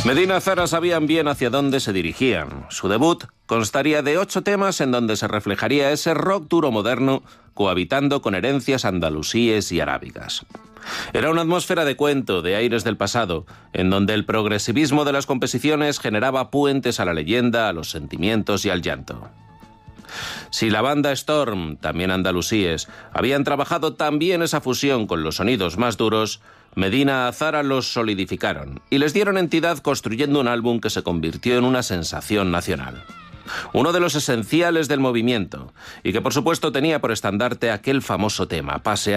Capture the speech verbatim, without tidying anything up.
Medina Zara sabían bien hacia dónde se dirigían. Su debut constaría de ocho temas en donde se reflejaría ese rock duro moderno cohabitando con herencias andalusíes y arábigas. Era una atmósfera de cuento, de aires del pasado, en donde el progresivismo de las composiciones generaba puentes a la leyenda, a los sentimientos y al llanto. Si la banda Storm, también andalusíes, habían trabajado también esa fusión con los sonidos más duros, Medina Zara los solidificaron y les dieron entidad construyendo un álbum que se convirtió en una sensación nacional. Uno de los esenciales del movimiento y que por supuesto tenía por estandarte aquel famoso tema, Paseando